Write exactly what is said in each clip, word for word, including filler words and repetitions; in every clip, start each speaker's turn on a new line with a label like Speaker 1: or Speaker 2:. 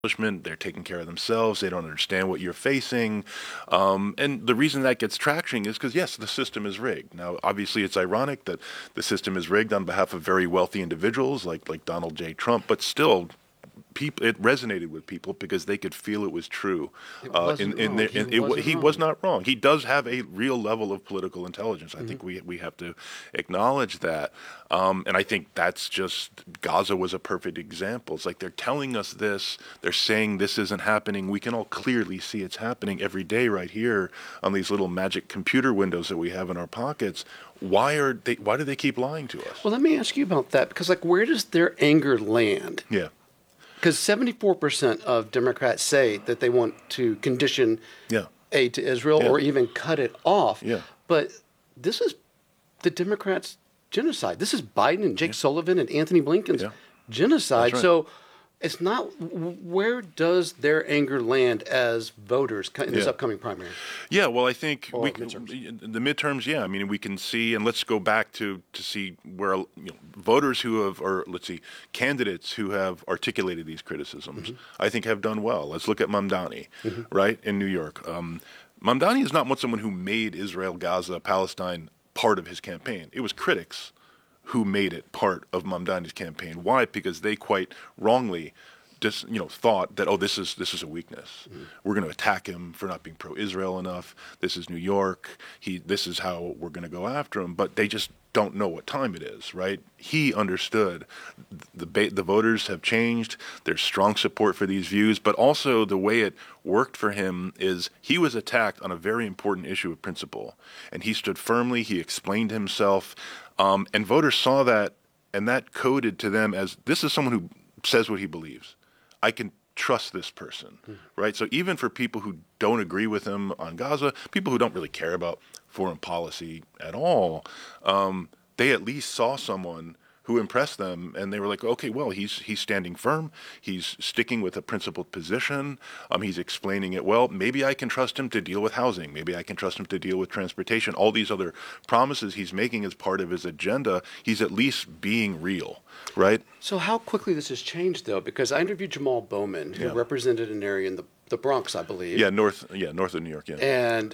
Speaker 1: They're taking care of themselves. They don't understand what you're facing. Um, and the reason that gets traction is because, yes, the system is rigged. Now, obviously, it's ironic that the system is rigged on behalf of very wealthy individuals like, like Donald J. Trump, but still, people, it resonated with people because they could feel it was true.
Speaker 2: It
Speaker 1: Uh,
Speaker 2: wasn't
Speaker 1: in, in
Speaker 2: wrong.
Speaker 1: their,
Speaker 2: He
Speaker 1: in, it,
Speaker 2: wasn't
Speaker 1: he
Speaker 2: wrong.
Speaker 1: was not wrong. He does have a real level of political intelligence. I
Speaker 2: Mm-hmm.
Speaker 1: think we we have to acknowledge that. Um, and I think that's just, Gaza was a perfect example. It's like they're telling us this, they're saying this isn't happening. We can all clearly see it's happening every day right here on these little magic computer windows that we have in our pockets. Why are they? Why do they keep lying to us?
Speaker 2: Well, let me ask you about that, because, like, where does their anger land?
Speaker 1: Yeah.
Speaker 2: Because seventy-four percent of Democrats say that they want to condition
Speaker 1: Yeah.
Speaker 2: aid to Israel
Speaker 1: Yeah.
Speaker 2: or even cut it off.
Speaker 1: Yeah.
Speaker 2: But this is the Democrats' genocide. This is Biden and Jake
Speaker 1: Yeah.
Speaker 2: Sullivan and Anthony Blinken's
Speaker 1: Yeah.
Speaker 2: genocide.
Speaker 1: That's right.
Speaker 2: So it's not, where does their anger land as voters in this
Speaker 1: Yeah.
Speaker 2: upcoming primary?
Speaker 1: Yeah, well, I think
Speaker 2: Or
Speaker 1: we,
Speaker 2: midterms.
Speaker 1: the midterms. Yeah, I mean, we can see, and let's go back to to see where, you know, voters who have, or let's see, candidates who have articulated these criticisms,
Speaker 2: Mm-hmm.
Speaker 1: I think have done well. Let's look at Mamdani, right, in New York. Um, Mamdani is not someone who made Israel, Gaza, Palestine part of his campaign. It was critics who made it part of Mamdani's campaign. Why? Because they quite wrongly just, you know, thought that, oh, this is this is a weakness. Mm. We're going to attack him for not being pro-Israel enough. This is New York. He this is how we're going to go after him. But they just don't know what time it is, right? He understood the ba- the voters have changed. There's strong support for these views, but also the way it worked for him is he was attacked on a very important issue of principle, and he stood firmly. He explained himself, um, and voters saw that, and that coded to them as, this is someone who says what he believes. I can trust this person, mm. right? So even for people who don't agree with him on Gaza, people who don't really care about foreign policy at all, um, they at least saw someone who impressed them, and they were like, okay, well, he's he's standing firm, he's sticking with a principled position, um, he's explaining it well. Maybe I can trust him to deal with housing. Maybe I can trust him to deal with transportation. All these other promises he's making as part of his agenda, he's at least being real, right?
Speaker 2: So how quickly this has changed, though, because I interviewed Jamal Bowman, who
Speaker 1: Yeah.
Speaker 2: represented an area in the, the Bronx, I believe.
Speaker 1: Yeah, north, yeah, north of New York, yeah.
Speaker 2: And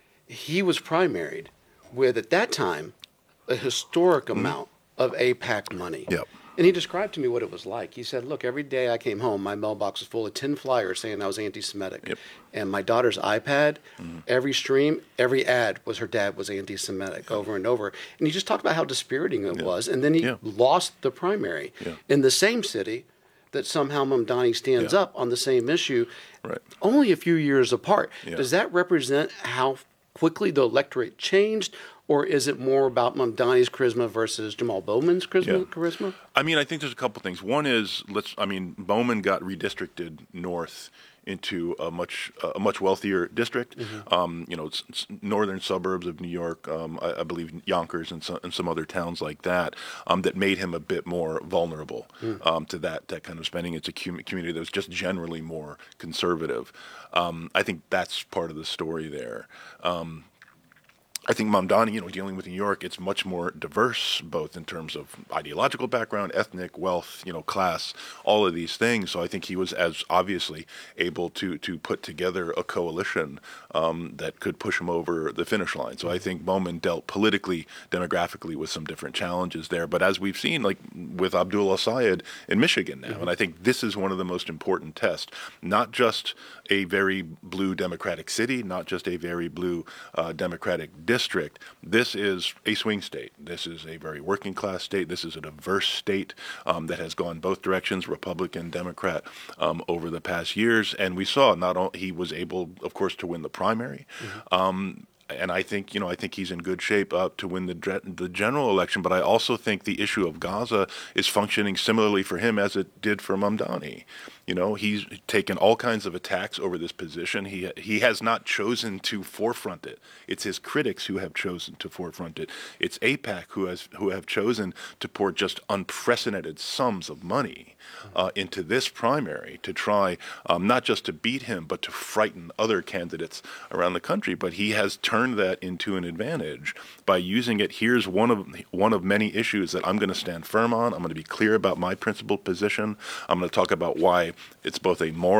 Speaker 2: he was primaried with, at that time, a historic mm-hmm. amount of AIPAC money.
Speaker 1: Yep.
Speaker 2: And he described to me what it was like. He said, look, every day I came home, my mailbox was full of ten flyers saying I was anti-Semitic.
Speaker 1: Yep.
Speaker 2: And my daughter's iPad, mm-hmm. every stream, every ad was her dad was anti-Semitic, yep. over and over. And he just talked about how dispiriting it yep. was. And then he yep. lost the primary yep. in the same city that somehow Mamdani stands yep. up on the same issue,
Speaker 1: right.
Speaker 2: only a few years apart.
Speaker 1: Yep.
Speaker 2: Does that represent how quickly the electorate changed? Or is it more about Mamdani's charisma versus Jamal Bowman's charisma?
Speaker 1: Yeah.
Speaker 2: charisma?
Speaker 1: I mean, I think there's a couple things. One is, let's. I mean, Bowman got redistricted north into a much a much wealthier district. Mm-hmm. Um, you know, it's, it's northern suburbs of New York. Um, I, I believe Yonkers and some, and some other towns like that. Um, that made him a bit more vulnerable mm. um, to that that kind of spending. It's a community that was just generally more conservative. Um, I think that's part of the story there. Um, I think Mamdani, you know, dealing with New York, it's much more diverse, both in terms of ideological background, ethnic, wealth, you know, class, all of these things. So I think he was as obviously able to to put together a coalition um, that could push him over the finish line. So I think Bowman dealt politically, demographically with some different challenges there. But as we've seen, like with Abdul El-Sayed in Michigan now, mm-hmm. and I think this is one of the most important tests, not just a very blue Democratic city, not just a very blue uh, Democratic district. district. This is a swing state. This is a very working class state. This is a diverse state um, that has gone both directions, Republican, Democrat, um, over the past years. And we saw not only he was able, of course, to win the primary. Mm-hmm. Um, And I think, you know, I think he's in good shape uh, to win the the general election. But I also think the issue of Gaza is functioning similarly for him as it did for Mamdani. You know, he's taken all kinds of attacks over this position. He he has not chosen to forefront it. It's his critics who have chosen to forefront it. It's AIPAC who has who have chosen to pour just unprecedented sums of money uh, into this primary to try um, not just to beat him, but to frighten other candidates around the country. But he has turned that into an advantage by using it. Here's one of one of many issues that I'm going to stand firm on. I'm going to be clear about my principled position. I'm going to talk about why it's both a moral